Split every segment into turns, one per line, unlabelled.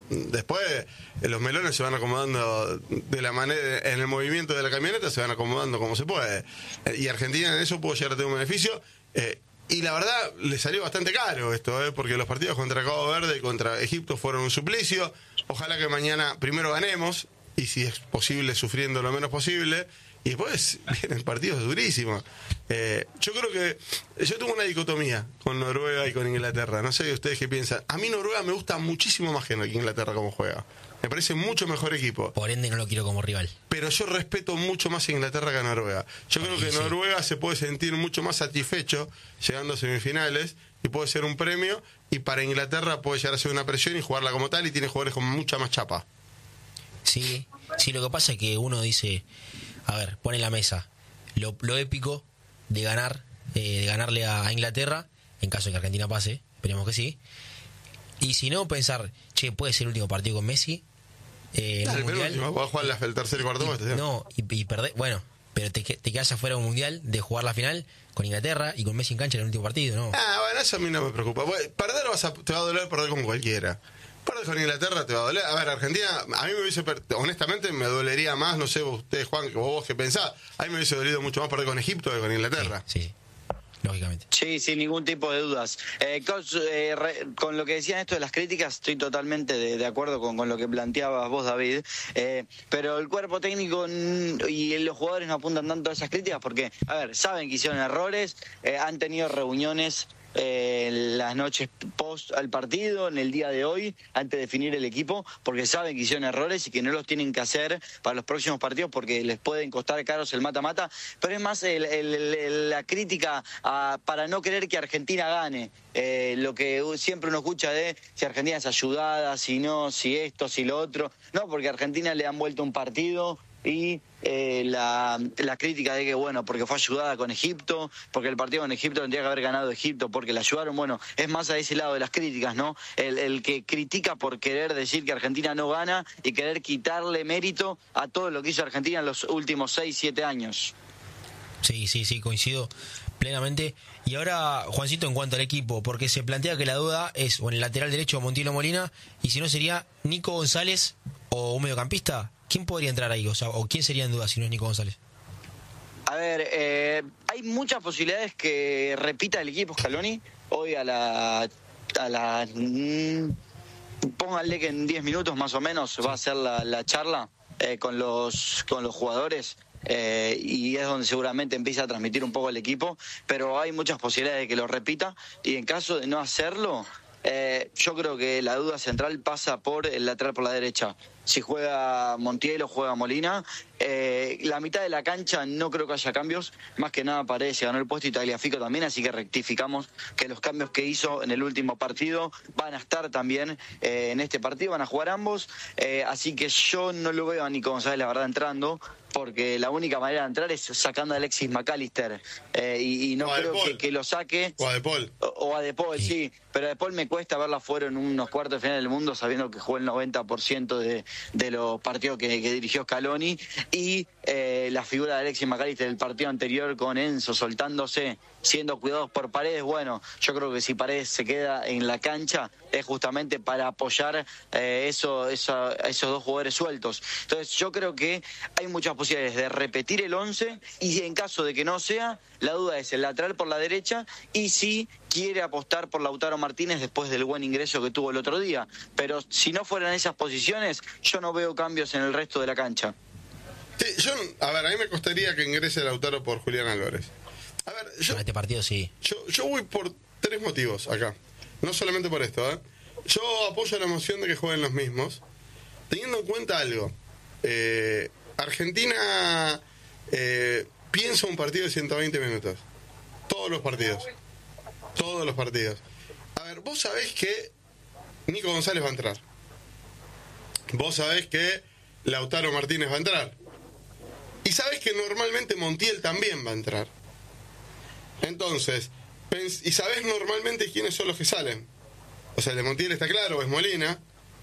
Después los melones se van acomodando de la manera, en el movimiento de la camioneta se van acomodando como se puede. Y Argentina en eso pudo llegar a tener un beneficio. Y la verdad, le salió bastante caro esto, porque los partidos contra Cabo Verde y contra Egipto fueron un suplicio. Ojalá que mañana primero ganemos, y si es posible, sufriendo lo menos posible. Y después vienen partidos durísimos. Yo creo que yo tengo una dicotomía con Noruega y con Inglaterra. No sé ustedes qué piensan. A mí Noruega me gusta muchísimo más que Inglaterra como juega. Me parece mucho mejor equipo.
Por ende no lo quiero como rival.
Pero yo respeto mucho más a Inglaterra que a Noruega. Yo creo que Noruega se puede sentir mucho más satisfecho llegando a semifinales y puede ser un premio. Y para Inglaterra puede llegar a ser una presión y jugarla como tal, y tiene jugadores con mucha más chapa.
Sí, lo que pasa es que uno dice, a ver, pone en la mesa lo épico de ganarle a Inglaterra, en caso de que Argentina pase, esperemos que sí. Y si no, pensar, puede ser el último partido con Messi.
Dale, pero último, va a jugar el tercer y cuarto puesto.
No, y perder, bueno, pero te quedas afuera de un mundial de jugar la final con Inglaterra y con Messi en cancha en el último partido, ¿no?
Bueno, eso a mí no me preocupa. Perder te va a doler perder con cualquiera. Perder con Inglaterra te va a doler. A ver, Argentina, a mí me hubiese, honestamente, me dolería más, no sé ustedes, Juan, vos qué pensás. A mí me hubiese dolido mucho más perder con Egipto que con Inglaterra.
Sí. Lógicamente.
Sí, sin ningún tipo de dudas. Con lo que decían esto de las críticas, estoy totalmente de acuerdo con lo que planteabas vos, David. Pero el cuerpo técnico y los jugadores no apuntan tanto a esas críticas porque, a ver, saben que hicieron errores, han tenido reuniones las noches post al partido, en el día de hoy, antes de definir el equipo, porque saben que hicieron errores y que no los tienen que hacer para los próximos partidos porque les pueden costar caros el mata-mata, pero es más la crítica para no querer que Argentina gane. Lo que siempre uno escucha de si Argentina es ayudada, si no, si esto, si lo otro. No, porque a Argentina le han vuelto un partido y la crítica de que, bueno, porque fue ayudada con Egipto, porque el partido con Egipto tendría que haber ganado Egipto, porque la ayudaron, bueno, es más a ese lado de las críticas, ¿no? El que critica por querer decir que Argentina no gana y querer quitarle mérito a todo lo que hizo Argentina en los últimos 6, 7 años.
Sí, coincido plenamente. Y ahora, Juancito, en cuanto al equipo, porque se plantea que la duda es o en el lateral derecho Montiel o Molina, y si no sería Nico González o un mediocampista. ¿Quién podría entrar ahí? O ¿quién sería en duda si no es Nico González?
A ver, hay muchas posibilidades que repita el equipo Scaloni. Hoy a la pónganle que en 10 minutos más o menos va a ser la charla con los jugadores. Y es donde seguramente empieza a transmitir un poco el equipo, pero hay muchas posibilidades de que lo repita, y en caso de no hacerlo, yo creo que la duda central pasa por el lateral por la derecha. Si juega Montiel o juega Molina, la mitad de la cancha no creo que haya cambios, más que nada Paredes se ganó el puesto y Tagliafico también, así que rectificamos que los cambios que hizo en el último partido van a estar también en este partido, van a jugar ambos, así que yo no lo veo a Nico González, la verdad, entrando, porque la única manera de entrar es sacando a Alexis McAllister, y no creo que lo saque.
O a De Paul.
O a De Paul, sí, pero a De Paul me cuesta verla afuera en unos cuartos de final del mundo, sabiendo que jugó el 90% de los partidos que dirigió Scaloni, y la figura de Alexis McAllister del partido anterior con Enzo soltándose, siendo cuidados por Paredes. Bueno, yo creo que si Paredes se queda en la cancha es justamente para apoyar a esos dos jugadores sueltos. Entonces yo creo que hay muchas posibilidades de repetir el 11, y en caso de que no sea, la duda es el lateral por la derecha y si quiere apostar por Lautaro Martínez después del buen ingreso que tuvo el otro día. Pero si no fueran esas posiciones, yo no veo cambios en el resto de la cancha.
Sí, a mí me costaría que ingrese Lautaro por Julián Álvarez. A ver,
en este partido sí.
Yo voy por 3 motivos acá. No solamente por esto, Yo apoyo la moción de que jueguen los mismos, teniendo en cuenta algo. Argentina piensa un partido de 120 minutos. Todos los partidos. A ver, vos sabés que Nico González va a entrar. Vos sabés que Lautaro Martínez va a entrar. Y sabés que normalmente Montiel también va a entrar. Entonces, y sabés normalmente quiénes son los que salen. O sea, el de Montiel está claro, es Molina.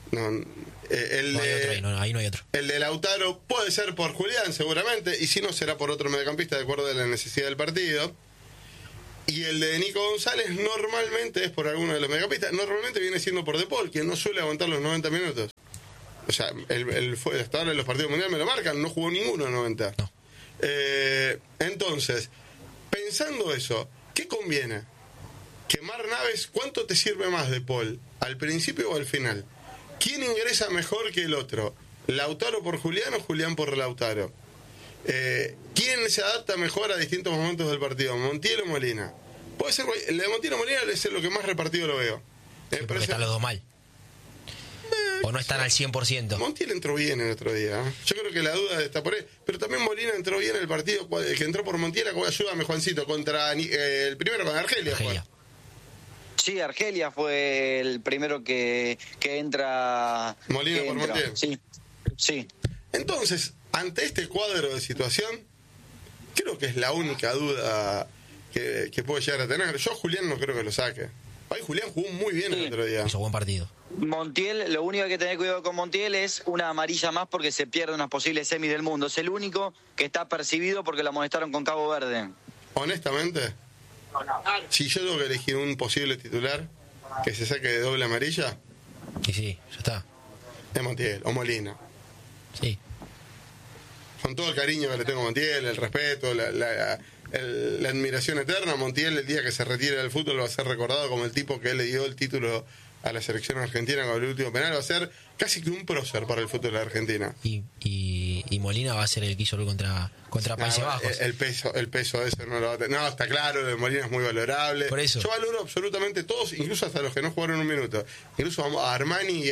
Ahí no hay otro.
El de Lautaro puede ser por Julián, seguramente. Y si no, será por otro mediocampista, de acuerdo a la necesidad del partido. Y el de Nico González normalmente es por alguno de los mediocampistas, normalmente viene siendo por De Paul, quien no suele aguantar los 90 minutos. O sea, hasta ahora en los partidos mundiales me lo marcan, no jugó ninguno 90.
No.
Entonces, pensando eso, ¿qué conviene? Quemar Naves, ¿cuánto te sirve más De Paul? ¿Al principio o al final? ¿Quién ingresa mejor que el otro? ¿Lautaro por Julián o Julián por Lautaro? ¿Quién se adapta mejor a distintos momentos del partido? ¿Montiel o Molina? Puede ser, el de Montiel o Molina es lo que más repartido lo veo.
Sí, porque están los dos mal. O no están al 100%.
Montiel entró bien el otro día. Yo creo que la duda está por ahí. Pero también Molina entró bien en el partido que entró por Montiel. Ayúdame, Juancito, contra el primero con Argelia.
Sí, Argelia fue el primero que entra.
Molina por Montiel.
Sí.
Entonces, ante este cuadro de situación, creo que es la única duda que puede llegar a tener. Yo a Julián no creo que lo saque. Ay, Julián jugó muy bien el otro día.
Hizo buen partido.
Montiel, lo único que hay que tener cuidado con Montiel es una amarilla más porque se pierde unas posibles semis del mundo. Es el único que está percibido porque lo amonestaron con Cabo Verde.
Honestamente, si yo tengo que elegir un posible titular que se saque de doble amarilla,
Y sí, ya está.
es Montiel o Molina.
Sí.
Con todo el cariño que le tengo a Montiel, el respeto, la admiración eterna, Montiel el día que se retire del fútbol va a ser recordado como el tipo que le dio el título a la selección argentina con el último penal. Va a ser casi que un prócer para el fútbol de Argentina.
Y Molina va a ser el que hizo contra Países Bajos.
El peso de eso no lo va a tener. No, está claro, lo de Molina es muy valorable.
Por eso.
Yo valoro absolutamente todos, incluso hasta los que no jugaron un minuto. Incluso a Armani y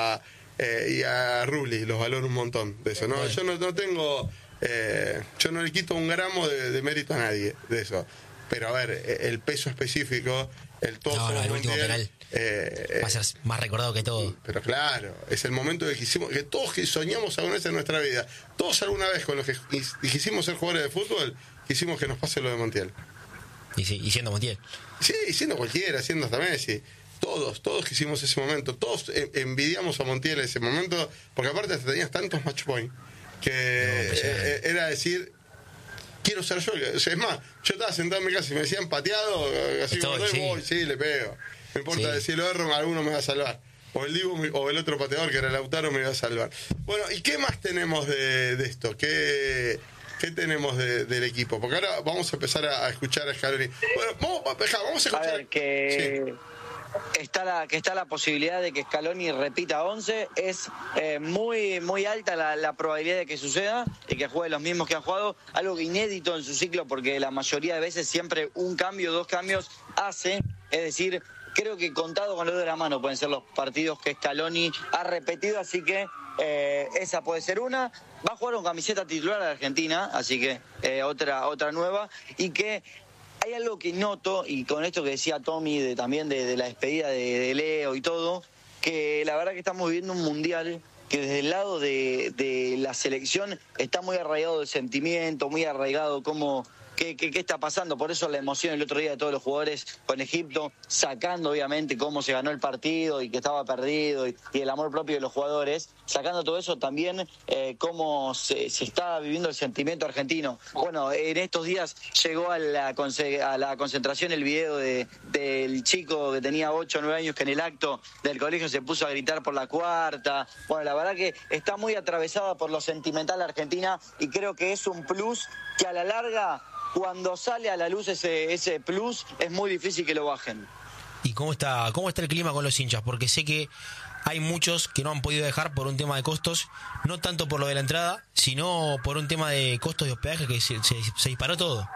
a Rulli los valoro un montón de eso. ¿No?
Bueno.
Yo no tengo... yo no le quito un gramo de mérito a nadie de eso. Pero a ver, el peso específico, el todo.
El último penal va a ser más recordado que todo.
Pero claro, es el momento que todos que soñamos alguna vez en nuestra vida, todos alguna vez con los que quisimos ser jugadores de fútbol, quisimos que nos pase lo de Montiel.
Y siendo Montiel.
Sí, siendo cualquiera, siendo hasta Messi. Todos quisimos ese momento, todos envidiamos a Montiel ese momento, porque aparte hasta tenías tantos match point que era decir, quiero ser yo. O sea, es más, yo estaba sentado en mi casa y me decían pateado, así como voy, sí, le pego. No importa, si lo erro, alguno me va a salvar. O el Dibu o el otro pateador, que era Lautaro, me iba a salvar. Bueno, ¿y qué más tenemos de esto? ¿Qué tenemos del equipo? Porque ahora vamos a empezar a escuchar a Scaloni. Bueno, vamos a escuchar.
A ver, que está la posibilidad de que Scaloni repita 11. Es muy muy alta la probabilidad de que suceda y que juegue los mismos que han jugado. Algo inédito en su ciclo, porque la mayoría de veces siempre un cambio, 2 cambios hace. Es decir, creo que contado con los de la mano pueden ser los partidos que Scaloni ha repetido, así que esa puede ser una. Va a jugar con camiseta titular a Argentina, así que otra nueva. Y que hay algo que noto, y con esto que decía Tommy también de la despedida de Leo y todo, que la verdad que estamos viviendo un mundial que desde el lado de la selección está muy arraigado el sentimiento, muy arraigado ¿Qué está pasando? Por eso la emoción el otro día de todos los jugadores con Egipto, sacando obviamente cómo se ganó el partido y que estaba perdido y el amor propio de los jugadores, sacando todo eso también cómo se está viviendo el sentimiento argentino. Bueno, en estos días llegó a la concentración el video del chico que tenía 8 o 9 años que en el acto del colegio se puso a gritar por la cuarta. Bueno, la verdad que está muy atravesada por lo sentimental Argentina y creo que es un plus que a la larga, cuando sale a la luz ese plus, es muy difícil que lo bajen.
¿Y cómo está el clima con los hinchas? Porque sé que hay muchos que no han podido dejar por un tema de costos, no tanto por lo de la entrada, sino por un tema de costos de hospedaje que se disparó todo.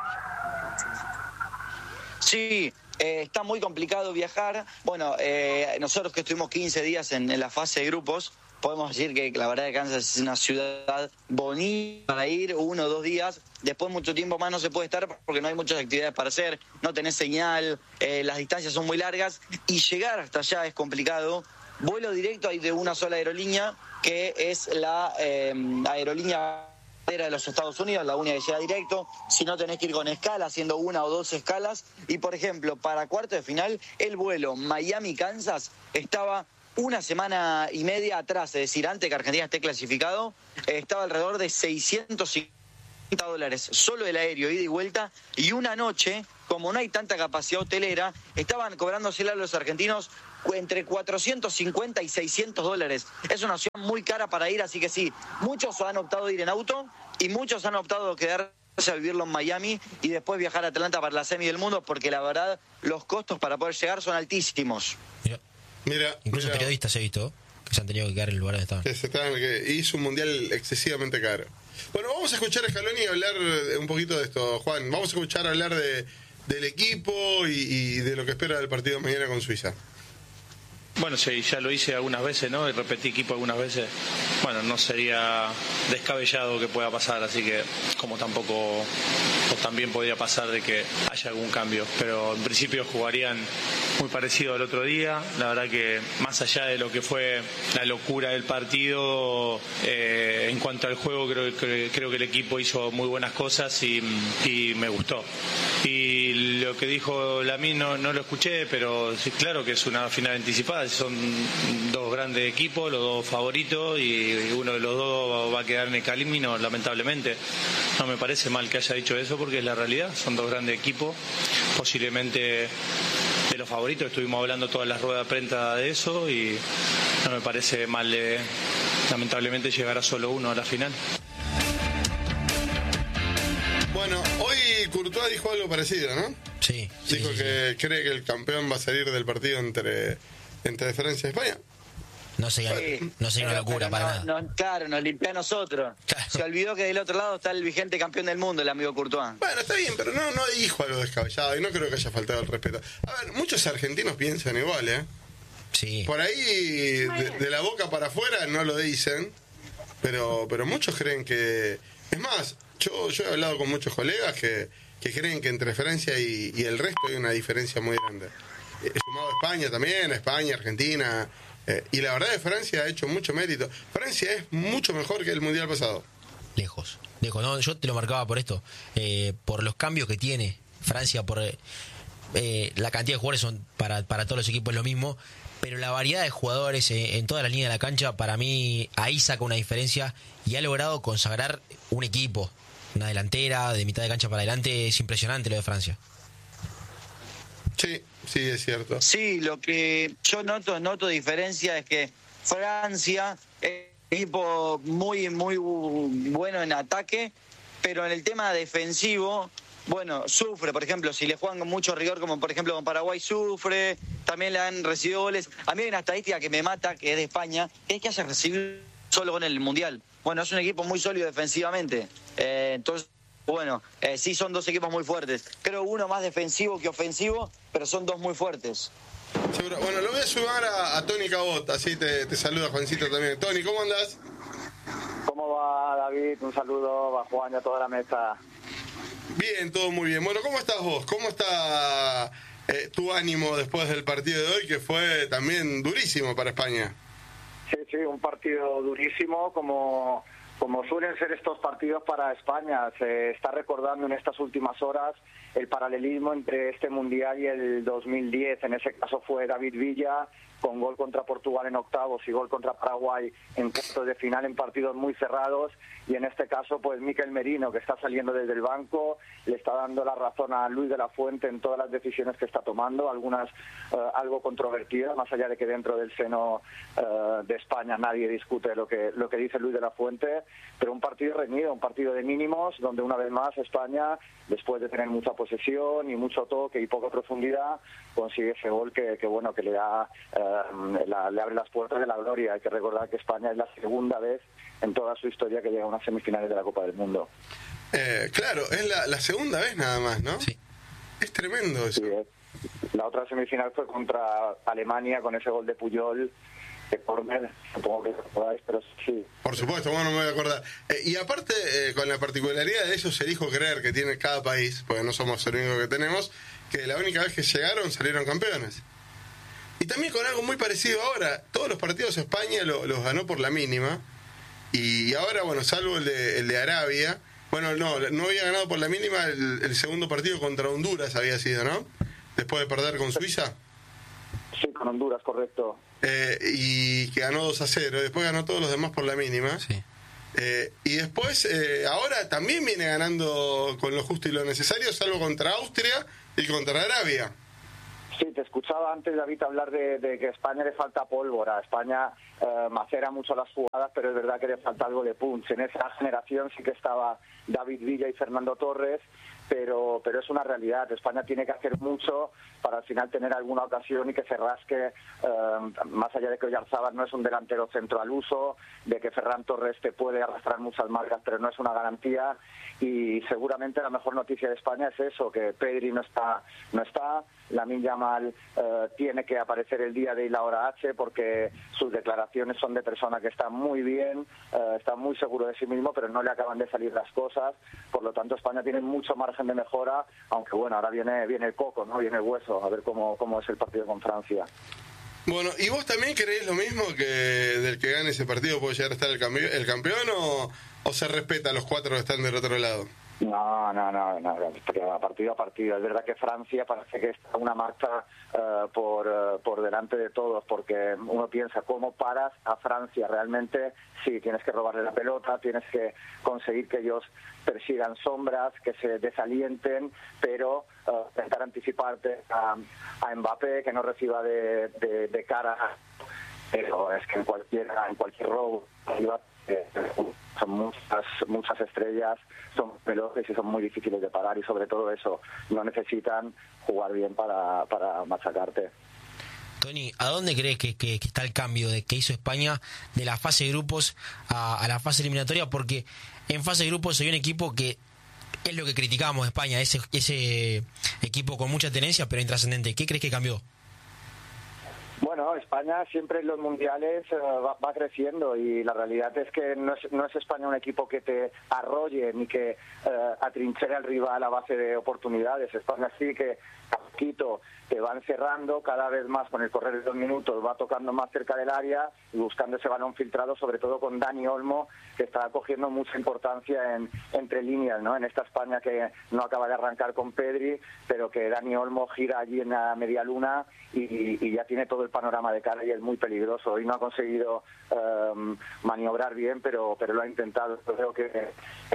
Sí, está muy complicado viajar. Bueno, nosotros que estuvimos 15 días en la fase de grupos, podemos decir que la verdad que Kansas es una ciudad bonita para ir 1 o 2 días. Después mucho tiempo más no se puede estar porque no hay muchas actividades para hacer, no tenés señal, las distancias son muy largas y llegar hasta allá es complicado. Vuelo directo hay de una sola aerolínea, que es la aerolínea de los Estados Unidos, la única que llega directo. Si no, tenés que ir con escala, haciendo 1 o 2 escalas. Y por ejemplo, para cuarto de final, el vuelo Miami-Kansas estaba 1 semana y media atrás, es decir, antes que Argentina esté clasificado, estaba alrededor de 650 $30 solo el aéreo, ida y vuelta, y una noche, como no hay tanta capacidad hotelera, estaban cobrándosela a los argentinos entre $450 y $600. Es una opción muy cara para ir, así que sí, muchos han optado a ir en auto y muchos han optado a quedarse a vivirlo en Miami y después viajar a Atlanta para la semi del mundo, porque la verdad los costos para poder llegar son altísimos.
Mira,
incluso periodistas he visto que se han tenido que quedar en el lugar donde estaban.
Que hizo un mundial excesivamente caro. Bueno, vamos a escuchar a Scaloni y hablar un poquito de esto, Juan. Vamos a escuchar hablar del equipo y de lo que espera del partido mañana con Suiza.
Bueno, sí, ya lo hice algunas veces, ¿no? Y repetí equipo algunas veces. Bueno, no sería descabellado que pueda pasar, así que como tampoco, o también podría pasar de que haya algún cambio. Pero en principio jugarían muy parecido al otro día. La verdad que más allá de lo que fue la locura del partido, en cuanto al juego creo que el equipo hizo muy buenas cosas y me gustó. Y lo que dijo Lamine no lo escuché, pero sí, claro que es una final anticipada. Son dos grandes equipos, los dos favoritos, y uno de los dos va a quedar en el camino, lamentablemente. No me parece mal que haya dicho eso, porque es la realidad. Son dos grandes equipos, posiblemente de los favoritos. Estuvimos hablando todas las ruedas de prensa de eso y no me parece mal, lamentablemente, llegar a solo uno a la final.
Bueno, hoy Courtois dijo algo parecido, ¿no?
Sí.
Dijo que cree que el campeón va a salir del partido entre Francia y España.
No sería una locura para nada.
Claro, nos limpia a nosotros.
Claro.
Se olvidó que del otro lado está el vigente campeón del mundo, el amigo Courtois.
Bueno, está bien, pero no dijo algo descabellado y no creo que haya faltado el respeto. A ver, muchos argentinos piensan igual, ¿eh?
Sí.
Por ahí, de la boca para afuera no lo dicen, pero muchos creen que... Es más, yo he hablado con muchos colegas que creen que entre Francia y el resto hay una diferencia muy grande. Sumado a España también, España, Argentina... y la verdad es que Francia ha hecho mucho mérito. Francia es mucho mejor que el Mundial pasado.
Lejos. No, yo te lo marcaba por esto. Por los cambios que tiene Francia, por la cantidad de jugadores son para todos los equipos lo mismo, pero la variedad de jugadores en toda la línea de la cancha, para mí, ahí saca una diferencia y ha logrado consagrar un equipo. Una delantera, de mitad de cancha para adelante, es impresionante lo de Francia.
Sí, es cierto.
Sí, lo que yo noto diferencia es que Francia es un equipo muy, muy bueno en ataque, pero en el tema defensivo, bueno, sufre. Por ejemplo, si le juegan con mucho rigor, como por ejemplo con Paraguay, sufre. También le han recibido goles. A mí hay una estadística que me mata, que es de España, que es que haya recibido solo con el Mundial. Bueno, es un equipo muy sólido defensivamente. Entonces, bueno, sí son dos equipos muy fuertes. Creo uno más defensivo que ofensivo, pero son dos muy fuertes.
Seguro. Bueno, lo voy a sumar a Tony Cabot, así te saluda Juancito también. Tony, ¿cómo andás?
¿Cómo va, David? Un saludo a Juan y a toda la mesa.
Bien, todo muy bien. Bueno, ¿cómo estás vos? ¿Cómo está tu ánimo después del partido de hoy, que fue también durísimo para España?
Sí, un partido durísimo, como suelen ser estos partidos para España. Se está recordando en estas últimas horas el paralelismo entre este Mundial y el 2010. En ese caso fue David Villa, con gol contra Portugal en octavos y gol contra Paraguay en cuartos de final, en partidos muy cerrados. Y en este caso, pues Mikel Merino, que está saliendo desde el banco, le está dando la razón a Luis de la Fuente en todas las decisiones que está tomando, algunas algo controvertidas, más allá de que dentro del seno de España nadie discute lo que dice Luis de la Fuente, pero un partido reñido, un partido de mínimos, donde una vez más España, después de tener mucha posesión y mucho toque y poca profundidad, consigue ese gol que le da le abre las puertas de la gloria. Hay que recordar que España es la segunda vez en toda su historia que llega a unas semifinales de la Copa del Mundo.
Claro, es la segunda vez nada más, ¿no?
Sí.
Es tremendo eso.
Sí, la otra semifinal fue contra Alemania con ese gol de Puyol de córner, supongo que recordáis, pero sí.
Por supuesto, bueno, no me voy a acordar. Y aparte, con la particularidad de eso, se elijo creer que tiene cada país, porque no somos el único que tenemos, que la única vez que llegaron salieron campeones. Y también con algo muy parecido ahora, todos los partidos España los ganó por la mínima, y ahora, bueno, salvo el de Arabia, bueno, no había ganado por la mínima el segundo partido contra Honduras, había sido, ¿no? Después de perder con Suiza.
Sí, con Honduras, correcto.
Y que ganó 2-0, después ganó todos los demás por la mínima.
Sí.
Y después, ahora también viene ganando con lo justo y lo necesario, salvo contra Austria y contra Arabia.
Sí, te escuchaba antes, David, hablar de que a España le falta pólvora. A España macera mucho las jugadas, pero es verdad que le falta algo de punch. En esa generación sí que estaba David Villa y Fernando Torres, pero es una realidad. España tiene que hacer mucho para al final tener alguna ocasión y que se rasque, más allá de que Oyarzábal no es un delantero centro al uso, de que Ferran Torres te puede arrastrar muchas marcas, pero no es una garantía. Y seguramente la mejor noticia de España es eso, que Pedri no está, Lamine Yamal tiene que aparecer el día de y la hora H, porque sus declaraciones son de persona que está muy bien, está muy seguro de sí mismo, pero no le acaban de salir las cosas. Por lo tanto, España tiene mucho margen de mejora, aunque bueno, ahora viene el coco, ¿no? Viene el hueso, a ver cómo es el partido con Francia.
Bueno, ¿y vos también creés lo mismo, que del que gane ese partido puede llegar a estar el campeón, o se respeta a los 4 que están del otro lado?
No, partido a partido. Es verdad que Francia parece que está una marcha por delante de todos, porque uno piensa, ¿cómo paras a Francia? Realmente sí, tienes que robarle la pelota, tienes que conseguir que ellos persigan sombras, que se desalienten, pero intentar anticiparte a Mbappé, que no reciba de cara. Pero es que en cualquier robo son muchas estrellas, son veloces y son muy difíciles de parar, y sobre todo eso, no necesitan jugar bien para machacarte.
Tony, ¿a dónde crees que está el cambio que hizo España de la fase de grupos a la fase eliminatoria? Porque en fase de grupos hay un equipo que es lo que criticábamos de España, ese equipo con mucha tenencia pero intrascendente. ¿Qué crees que cambió?
Bueno, España siempre en los mundiales va creciendo, y la realidad es que no es España un equipo que te arrolle ni que atrinchere al rival a base de oportunidades. España sí que a poquito te van cerrando cada vez más con el correr de 2 minutos, va tocando más cerca del área y buscando ese balón filtrado, sobre todo con Dani Olmo, que está cogiendo mucha importancia entre líneas, ¿no? En esta España que no acaba de arrancar con Pedri, pero que Dani Olmo gira allí en la media luna y ya tiene todo el panorama de cara y es muy peligroso. Hoy no ha conseguido maniobrar bien, pero lo ha intentado. Yo creo que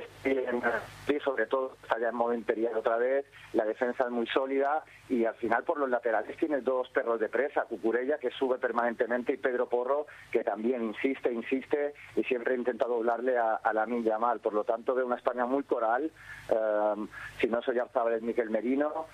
sí, sobre todo está ya en modo imperial otra vez, la defensa es muy sólida, y al final por los laterales tiene 2 perros de presa, Cucurella, que sube permanentemente, y Pedro Porro, que también insiste y siempre intenta doblarle a Lamine Yamal. Por lo tanto, veo una España muy coral, si no soy Oyarzábal es Mikel Merino,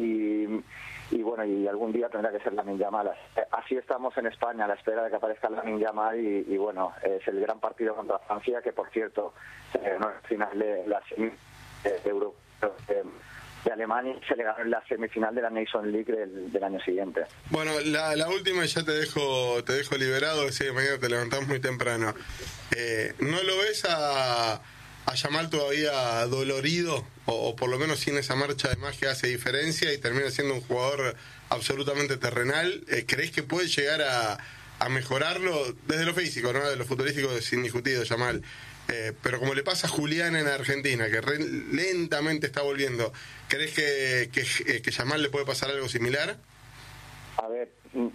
y bueno, y algún día tendrá que ser Lamine Yamal. Así estamos en España, a la espera de que aparezca Lamine Yamal, y bueno, es el gran partido contra Francia, que por cierto, no, al final la semi de Euro de Alemania se le ganó en la semifinal de la Nations League del año siguiente.
Bueno, la última, ya te dejo liberado, que si mañana te levantamos muy temprano. ¿No lo ves a Yamal todavía dolorido, o por lo menos sin esa marcha de más que hace diferencia y termina siendo un jugador absolutamente terrenal? ¿Crees que puede llegar a mejorarlo desde lo físico, no? De lo futbolístico es indiscutido Yamal, pero como le pasa a Julián en Argentina, que lentamente está volviendo, ¿crees que Yamal le puede pasar algo similar?
A ver,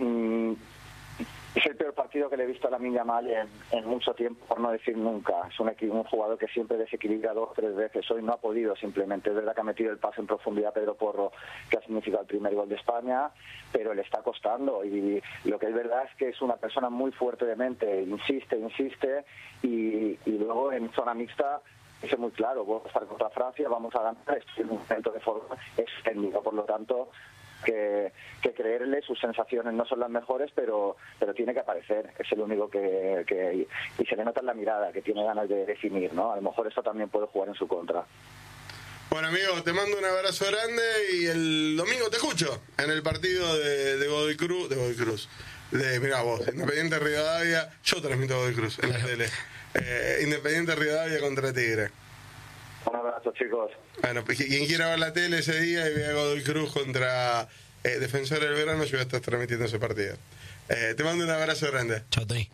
es el peor partido que le he visto a Lamine Yamal en mucho tiempo, por no decir nunca. Es un jugador que siempre desequilibra 2 o 3 veces. Hoy no ha podido, simplemente. Es verdad que ha metido el pase en profundidad a Pedro Porro, que ha significado el primer gol de España, pero le está costando. Y lo que es verdad es que es una persona muy fuerte de mente. Insiste, y luego en zona mixta es muy claro. Vamos a estar contra Francia, vamos a ganar. Estoy en un momento de forma técnico, por lo tanto, que creerle, sus sensaciones no son las mejores, pero tiene que aparecer, es el único que y se le nota en la mirada que tiene ganas de definir, ¿no? A lo mejor eso también puede jugar en su contra.
Bueno, amigo, te mando un abrazo grande, y el domingo te escucho en el partido de Godoy Cruz, mirá vos, Independiente Rivadavia. Yo transmito Godoy Cruz en la tele. Independiente Rivadavia contra Tigre.
Un abrazo, chicos.
Bueno, pues quien quiera ver la tele ese día y vea Godoy Cruz contra Defensor del Verano, yo voy a estar transmitiendo ese partido. Te mando un abrazo grande.
Chao, Tony.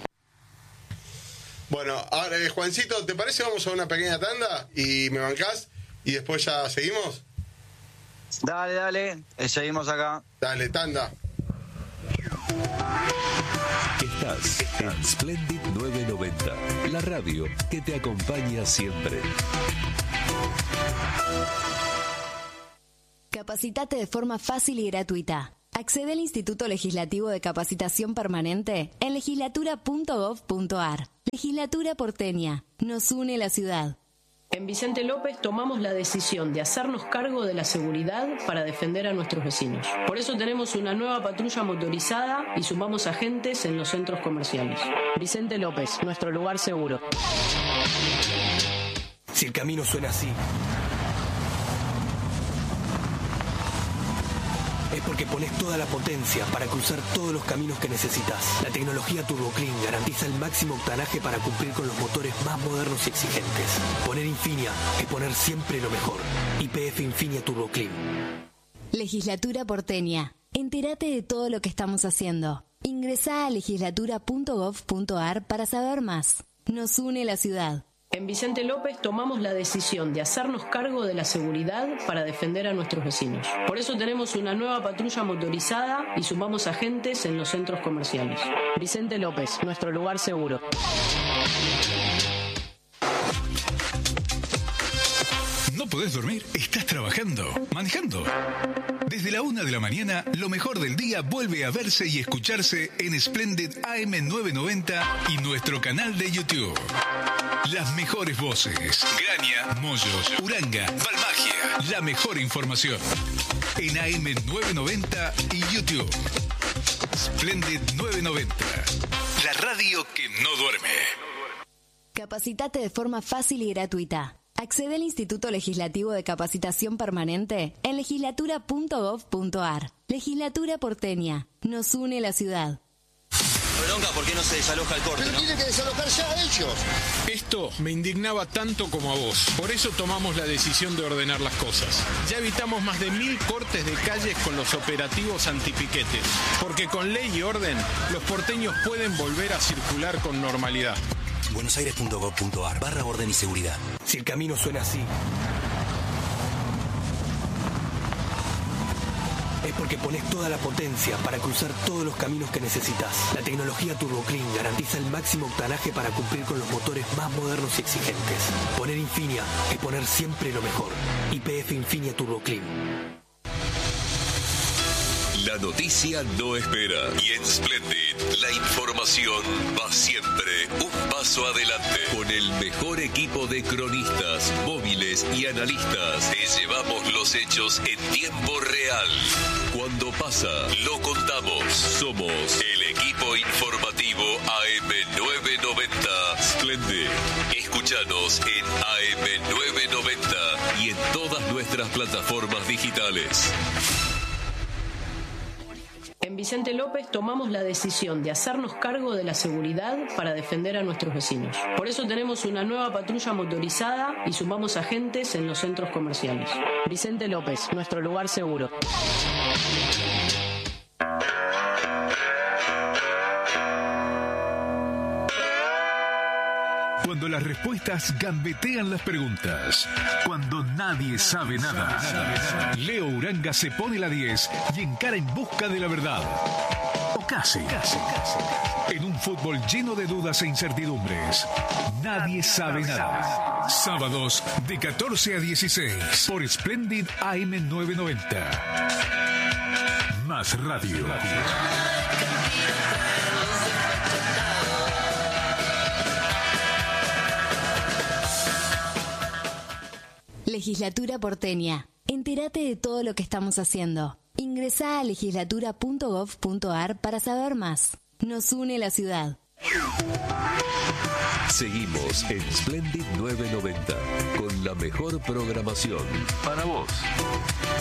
Bueno, ahora, Juancito, ¿te parece? Vamos a una pequeña tanda y me bancás y después ya seguimos.
Dale, seguimos acá.
Dale, tanda.
Estás en Splendid 990, la radio que te acompaña siempre.
Capacitate de forma fácil y gratuita. Accede al Instituto Legislativo de Capacitación Permanente en legislatura.gov.ar. Legislatura porteña. Nos une la ciudad.
En Vicente López tomamos la decisión de hacernos cargo de la seguridad para defender a nuestros vecinos. Por eso tenemos una nueva patrulla motorizada y sumamos agentes en los centros comerciales. Vicente López, nuestro lugar seguro.
Si el camino suena así, es porque pones toda la potencia para cruzar todos los caminos que necesitas. La tecnología Turbo Clean garantiza el máximo octanaje para cumplir con los motores más modernos y exigentes. Poner Infinia es poner siempre lo mejor. YPF Infinia Turbo Clean.
Legislatura porteña. Entérate de todo lo que estamos haciendo. Ingresá a legislatura.gov.ar para saber más. Nos une la ciudad.
En Vicente López tomamos la decisión de hacernos cargo de la seguridad para defender a nuestros vecinos. Por eso tenemos una nueva patrulla motorizada y sumamos agentes en los centros comerciales. Vicente López, nuestro lugar seguro.
¿No podés dormir? ¿Estás trabajando? ¿Manejando? Desde la 1 de la mañana, lo mejor del día vuelve a verse y escucharse en Splendid AM990 y nuestro canal de YouTube. Las mejores voces. Graña, Mollos, Uranga, Balmagia. La mejor información. En AM990 y YouTube. Splendid 990. La radio que no duerme.
Capacitate de forma fácil y gratuita. Accede al Instituto Legislativo de Capacitación Permanente en legislatura.gov.ar. Legislatura porteña. Nos une la ciudad.
Bronca, ¿por qué no se desaloja el corte?
Pero tienen que desalojar ya ellos.
Esto me indignaba tanto como a vos. Por eso tomamos la decisión de ordenar las cosas. Ya evitamos más de 1000 cortes de calles con los operativos antipiquetes. Porque con ley y orden, los porteños pueden volver a circular con normalidad.
buenosaires.gov.ar/orden y seguridad.
Si el camino suena así, es porque pones toda la potencia para cruzar todos los caminos que necesitas. La tecnología Turbo Clean garantiza el máximo octanaje para cumplir con los motores más modernos y exigentes. Poner Infinia es poner siempre lo mejor. YPF Infinia Turbo Clean.
La noticia no espera y en Splendid la información va siempre un paso adelante. Con el mejor equipo de cronistas, móviles y analistas te llevamos los hechos en tiempo real. Cuando pasa, lo contamos. Somos el equipo informativo AM990 Splendid. Escúchanos en AM990 y en todas nuestras plataformas digitales.
En Vicente López tomamos la decisión de hacernos cargo de la seguridad para defender a nuestros vecinos. Por eso tenemos una nueva patrulla motorizada y sumamos agentes en los centros comerciales. Vicente López, nuestro lugar seguro.
Cuando las respuestas gambetean las preguntas. Cuando nadie sabe nada. Leo Uranga se pone la 10 y encara en busca de la verdad. O casi. En un fútbol lleno de dudas e incertidumbres. Nadie sabe nada. Sábados de 14 a 16 por Splendid AM990. Más radio.
Legislatura porteña. Entérate de todo lo que estamos haciendo. Ingresá a legislatura.gov.ar para saber más. Nos une la ciudad.
Seguimos en Splendid 990 con la mejor programación para vos.